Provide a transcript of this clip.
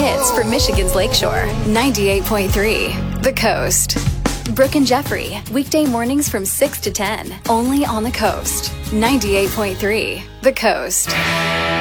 hits for Michigan's Lakeshore. 98.3 The Coast. Brooke and Jeffrey, weekday mornings from 6 to 10, only on the Coast. 98.3 The Coast.